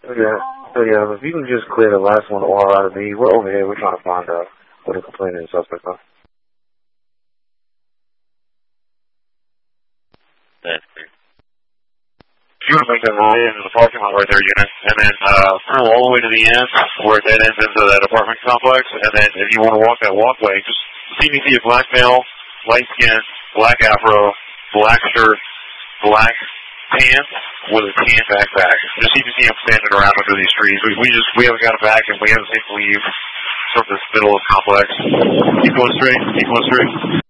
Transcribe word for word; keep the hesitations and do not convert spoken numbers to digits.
Yeah. So yeah, if you can just clear the last one all out of me, we're over here. We're trying to find out what the complaining suspect are. That's great. If you want to make that roll into the parking lot right there, unit, and then uh, pull all the way to the end where it then ends into that apartment complex, and then if you want to walk that walkway, just see me see a black male, light skin, black afro, black shirt, black pants with a tan backpack. Just see me see him standing around under these trees. We, we just we haven't got him back, and we haven't seen him leave from this middle of the complex. Keep going straight. Keep going straight.